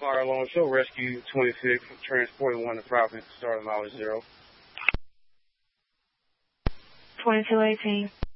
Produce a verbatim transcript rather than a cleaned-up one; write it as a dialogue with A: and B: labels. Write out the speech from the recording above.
A: Fire Alarm Show, Rescue twenty-six, transporting one to Providence, starting mileage zero.
B: twenty-two eighteen.